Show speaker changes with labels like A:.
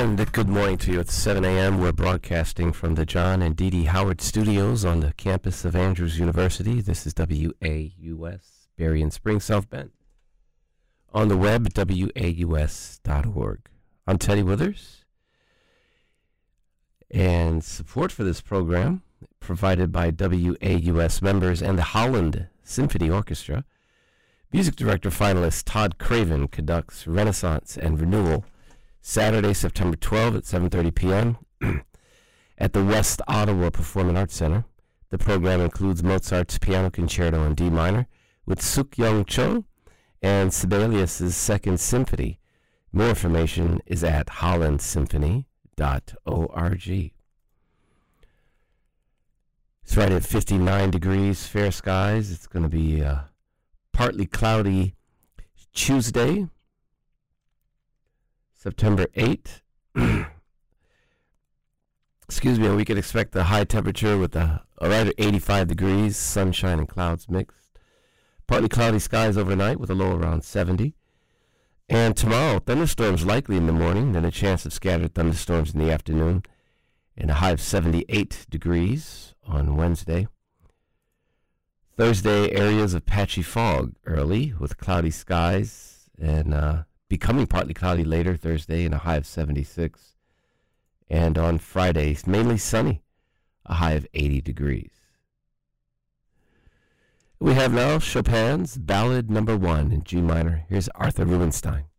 A: And good morning to you. It's 7 a.m. We're broadcasting from the John and Dee Dee Howard Studios on the campus of Andrews University. This is WAUS, Berrien Springs, South Bend. On the web, waus.org. I'm Teddy Withers. And support for this program provided by WAUS members and the Holland Symphony Orchestra. Music director finalist Todd Craven conducts Renaissance and Renewal Saturday, September 12 at 7:30 p.m. at the West Ottawa Performing Arts Center. The program includes Mozart's Piano Concerto in D minor with Suk-Young Cho and Sibelius' Second Symphony. More information is at hollandsymphony.org. It's right at 59 degrees, fair skies. It's going to be partly cloudy Tuesday, September 8th. Excuse me, and we can expect a high temperature with right at 85 degrees, sunshine and clouds mixed. Partly cloudy skies overnight with a low around 70. And tomorrow, thunderstorms likely in the morning, then a chance of scattered thunderstorms in the afternoon, and a high of 78 degrees on Wednesday. Thursday, areas of patchy fog early with cloudy skies and becoming partly cloudy later Thursday and a high of 76. And on Friday, mainly sunny, a high of 80 degrees. We have now Chopin's Ballad No. 1 in G minor. Here's Arthur Rubinstein.